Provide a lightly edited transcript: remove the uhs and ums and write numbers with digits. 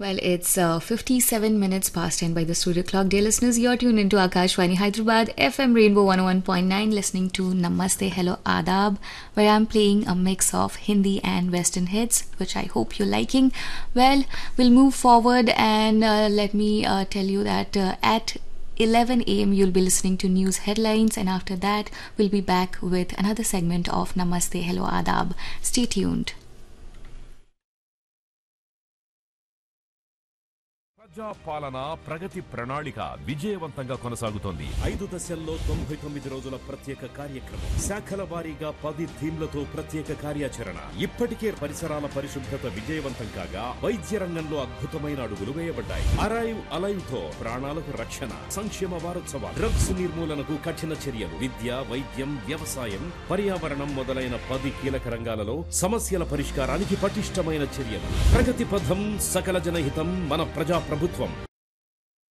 Well, it's 57 minutes past 10 by the studio clock. Dear listeners, you're tuned into Akashvani Hyderabad, FM Rainbow 101.9, listening to Namaste Hello Adab, where I'm playing a mix of Hindi and Western hits, which I hope you're liking. Well, we'll move forward and let me tell you that at 11 a.m. you'll be listening to news headlines, and after that we'll be back with another segment of Namaste Hello Adab. Stay tuned. పాలన ప్రగతి ప్రణాళిక విజయవంతంగా కొనసాగుతోంది. 5 దశల్లో 99 రోజుల ప్రత్యేక కార్యక్రమం, శాఖల వారీగా 10 థీమ్లతో ప్రత్యేక కార్యాచరణ. ఇప్పటికే పరిసరాల పరిశుభ్రత విజయవంతం కాగా వైద్య రంగంలో అద్భుతమైన అడుగులు వేయబడ్డాయి. అరైవ్ అలైవ్ తో ప్రాణాలకు రక్షణ. సంక్షేమ వారోత్సవాలు, డ్రగ్స్ నిర్మూలనకు కఠిన చర్యలు, విద్య, వైద్యం, వ్యవసాయం, పర్యావరణం మొదలైన 10 కీలక రంగాలలో సమస్యల పరిష్కారానికి పటిష్టమైన చర్యలు. ప్రగతి పథం, సకల జనహితం, మన ప్రజా ప్రభుత్వం.